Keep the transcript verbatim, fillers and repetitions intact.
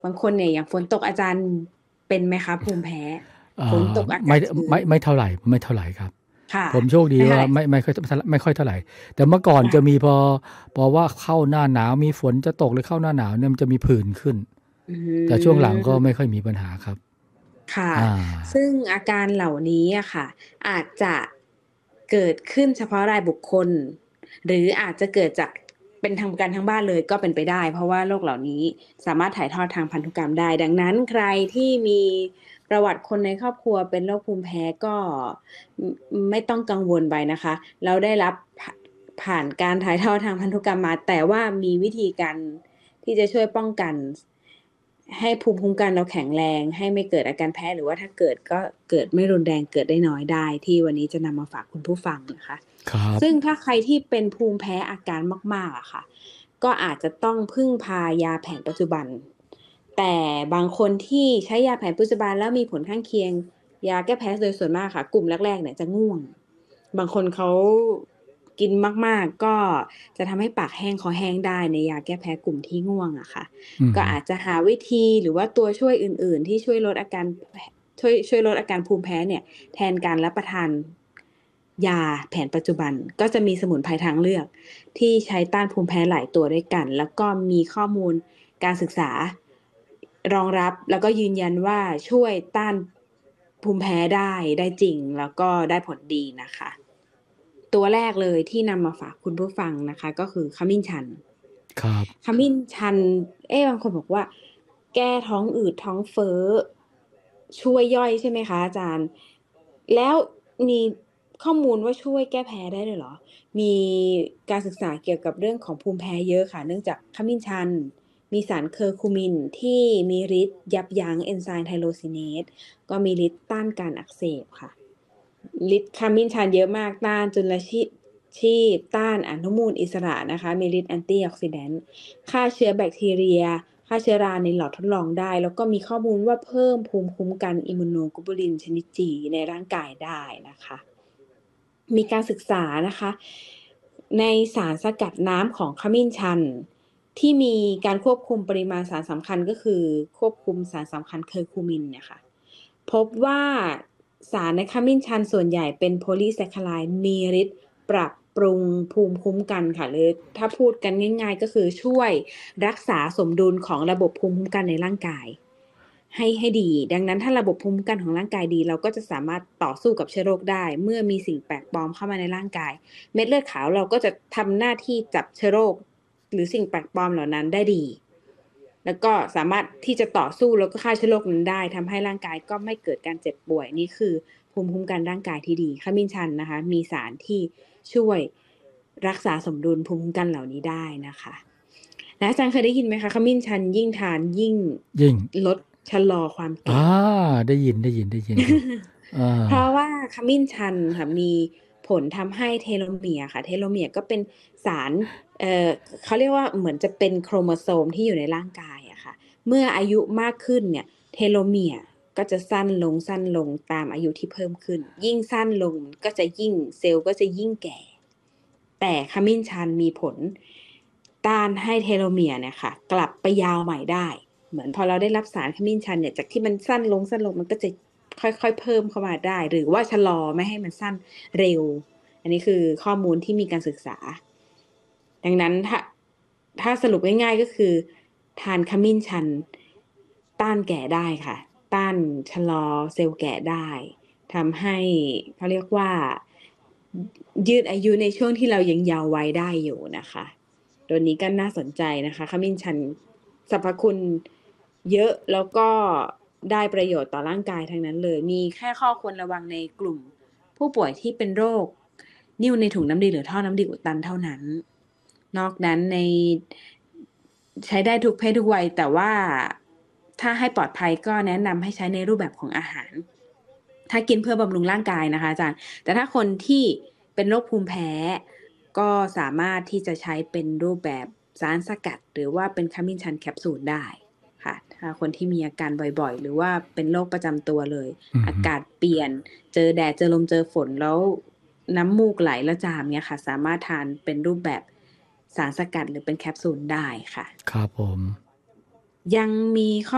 บางคนเนี่ยอย่างฝนตกอาจารย์เป็นไหมคะภูมิแพ้เอ่ฝนตอกอาไม่กาศชื้นไม่ไม่เท่าไหร่ไม่เท่าไหร่ครับค่ะผมโชคดีว่าไม่เท่าไหร่ไม่ไม่ค่อยไม่ค่อยเท่าไหร่แต่เมื่อก่อนจะมีค่ะพอพอว่าเข้าหน้าหนาวมีฝนจะตกหรือเข้าหน้าหนาวเนี่ยมันจะมีผื่นขึ้นอืแต่ช่วงหลังก็ไม่มค่อยมีปัญหาครับค่ะอ่าซึ่งอาการเหล่านี้อะค่ะอาจจะเกิดขึ้นเฉพาะรายบุคคลหรืออาจจะเกิดจากเป็นทางการทั้งบ้านเลยก็เป็นไปได้เพราะว่าโรคเหล่านี้สามารถถ่ายทอดทางพันธุกรรมได้ดังนั้นใครที่มีประวัติคนในครอบครัวเป็นโรคภูมิแพ้ก็ไม่ต้องกังวลไปนะคะเราได้รับผ่านการถ่ายทอดทางพันธุกรรมมาแต่ว่ามีวิธีการที่จะช่วยป้องกันให้ภูมิคุ้มกันเราแข็งแรงให้ไม่เกิดอาการแพ้หรือว่าถ้าเกิดก็เกิดไม่รุนแรงเกิดได้น้อยได้ที่วันนี้จะนำมาฝากคุณผู้ฟังนะคะครับซึ่งถ้าใครที่เป็นภูมิแพ้อาการมากๆอะค่ะก็อาจจะต้องพึ่งพายาแผนปัจจุบันแต่บางคนที่ใช้ยาแผนปัจจุบันแล้วมีผลข้างเคียงยาแก้แพ้โดยส่วนมากค่ะกลุ่มแรกๆเนี่ยจะง่วงบางคนเขากินมากๆก็จะทำให้ปากแห้งคอแห้งได้ในยาแก้แพ้กลุ่มที่ง่วงอะค่ะอืมก็อาจจะหาวิธีหรือว่าตัวช่วยอื่นๆที่ช่วยลดอาการช่วยช่วยลดอาการภูมิแพ้เนี่ยแทนการรับประทานยาแผนปัจจุบันก็จะมีสมุนไพรทางเลือกที่ใช้ต้านภูมิแพ้หลายตัวด้วยกันแล้วก็มีข้อมูลการศึกษารองรับแล้วก็ยืนยันว่าช่วยต้านภูมิแพ้ได้ได้จริงแล้วก็ได้ผลดีนะคะตัวแรกเลยที่นำมาฝากคุณผู้ฟังนะคะก็คือขมิ้นชันครับขมิ้นชันเอ๊ะบางคนบอกว่าแก้ท้องอืดท้องเฟ้อช่วยย่อยใช่ไหมคะอาจารย์แล้วมีข้อมูลว่าช่วยแก้แพ้ได้ด้วยเหรอมีการศึกษาเกี่ยวกับเรื่องของภูมิแพ้เยอะค่ะเนื่องจากขมิ้นชันมีสารเคอร์คูมินที่มีฤทธิ์ยับยั้งเอนไซม์ไทโรซิเนสก็มีฤทธิ์ต้านการอักเสบค่ะ ฤทธิ์ขมิ้นชันเยอะมากต้านจุลชีพชีพต้านอนุมูลอิสระนะคะมีฤทธิ์แอนตี้ออกซิแดนต์ฆ่าเชื้อแบคทีเรียฆ่าเชื้อราในหลอดทดลองได้แล้วก็มีข้อมูลว่าเพิ่มภูมิคุ้มกันอิมมูโนโกลบูลินชนิดจีในร่างกายได้นะคะมีการศึกษานะคะในสารสกัดน้ำของขมิ้นชันที่มีการควบคุมปริมาณสารสำคัญก็คือควบคุมสารสำคัญเคอร์คูมินเนี่ยค่ะ พบว่าสารในขมิ้นชันส่วนใหญ่เป็นโพลีแซคคาไรด์มีฤทธิ์ปรับปรุงภูมิคุ้มกันค่ะหรือถ้าพูดกันง่ายๆก็คือช่วยรักษาสมดุลของระบบภูมิคุ้มกันในร่างกายให้ให้ดีดังนั้นถ้าระบบภูมิคุ้มกันของร่างกายดีเราก็จะสามารถต่อสู้กับเชื้อโรคได้เมื่อมีสิ่งแปลกปลอมเข้ามาในร่างกายเม็ดเลือดขาวเราก็จะทำหน้าที่จับเชื้อโรคหรือสิ่งแปลกปลอมเหล่านั้นได้ดี แล้วก็สามารถที่จะต่อสู้แล้วก็ฆ่าเชื้อโรคนั้นได้ทำให้ร่างกายก็ไม่เกิดการเจ็บป่วยนี่คือภูมิคุ้มกันร่างกายที่ดีขมิ้นชันนะคะมีสารที่ช่วยรักษาสมดุลภูมิคุ้มกันเหล่านี้ได้นะคะและอาจารย์เคยได้ยินไหมคะขมิ้นชันยิ่งทานยิ่งยิ่งลดชะลอความอ่าแก่ได้ยินได้ยินได้ยินอยู่อ่าเพราะว่าขมิ้นชันค่ะมีผลทำให้เทโลเมียร์ค่ะเทโลเมียร์ก็เป็นสารเอ่อเขาเรียกว่าเหมือนจะเป็นโครโมโซมที่อยู่ในร่างกายอะค่ะเมื่ออายุมากขึ้นเนี่ยเทโลเมียร์ก็จะสั้นลงสั้นลงตามอายุที่เพิ่มขึ้นยิ่งสั้นลงก็จะยิ่งเซลล์ก็จะยิ่งแก่แต่ขมิ้นชันมีผลต้านให้เทโลเมียร์เนี่ยค่ะกลับไปยาวใหม่ได้เหมือนพอเราได้รับสารขมิ้นชันเนี่ยจากที่มันสั้นลงสั้นลงมันก็จะ ค่อยๆเพิ่มเข้ามาได้หรือว่าชะลอไม่ให้มันสั้นเร็วอันนี้คือข้อมูลที่มีการศึกษาดังนั้นถ้าถ้าสรุปง่ายๆก็คือทานขมิ้นชันต้านแก่ได้ค่ะต้านชะลอเซลล์แก่ได้ทำให้เขาเรียกว่ายืดอายุในช่วงที่เรายังเยาว์วัยได้อยู่นะคะตัวนี้ก็น่าสนใจนะคะขมิ้นชันสรรพคุณ เยอะแล้วก็ได้ประโยชน์ต่อร่างกายทั้งนั้นเลยมีแค่ข้อควรระวังในกลุ่มผู้ป่วยที่เป็นโรคนิ่วในถุงน้ำดีหรือท่อน้ำดีอุดตันเท่านั้นนอกนั้นในใช้ได้ทุกเพศทุกวัยแต่ว่าถ้าให้ปลอดภัยก็แนะนำให้ใช้ในรูปแบบของอาหารถ้ากินเพื่อบำรุงร่างกายนะคะอาจารย์แต่ถ้าคนที่เป็นโรคภูมิแพ้ก็สามารถที่จะใช้เป็นรูปแบบสารสกัดหรือว่าเป็นขมิ้นชันแคปซูลได้ ค่ะถ้าคนที่มีอาการบ่อยๆหรือว่าเป็นโรคประจำตัวเลยอืมอากาศเปลี่ยนเจอแดดเจอลมเจอฝนแล้วน้ำมูกไหลแล้วจามเนี่ยค่ะสามารถทานเป็นรูปแบบสารสกัดหรือเป็นแคปซูลได้ค่ะครับผมยังมีข้อ